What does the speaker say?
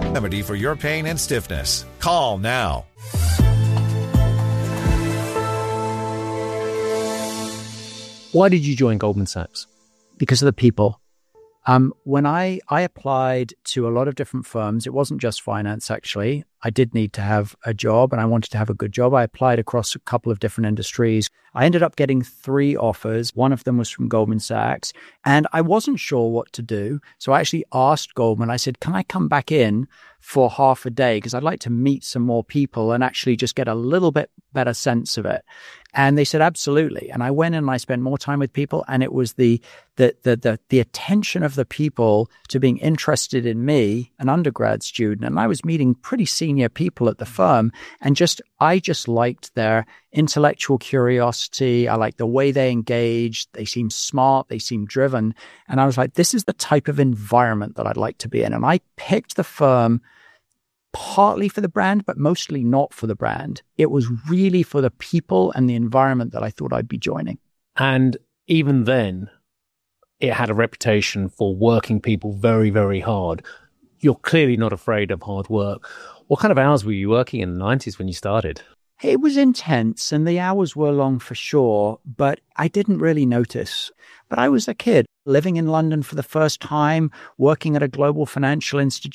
remedy for your pain and stiffness. Call now. Why did you join Goldman Sachs? Because of the people. When I applied to a lot of different firms, it wasn't just finance, actually. I did need to have a job and I wanted to have a good job. I applied across a couple of different industries. I ended up getting 3 offers. One of them was from Goldman Sachs and I wasn't sure what to do. So I actually asked Goldman, I said, can I come back in for half a day? Because I'd like to meet some more people and actually just get a little bit better sense of it. And they said, absolutely. And I went in and I spent more time with people. And it was the attention of the people to being interested in me, an undergrad student. And I was meeting pretty senior people at the firm. And I just liked their intellectual curiosity. I liked the way they engaged. They seemed smart. They seemed driven. And I was like, this is the type of environment that I'd like to be in. And I picked the firm partly for the brand, but mostly not for the brand. It was really for the people and the environment that I thought I'd be joining. And even then, it had a reputation for working people very, very hard. You're clearly not afraid of hard work. What kind of hours were you working in the 90s when you started? It was intense and the hours were long for sure, but I didn't really notice. But I was a kid living in London for the first time, working at a global financial institution.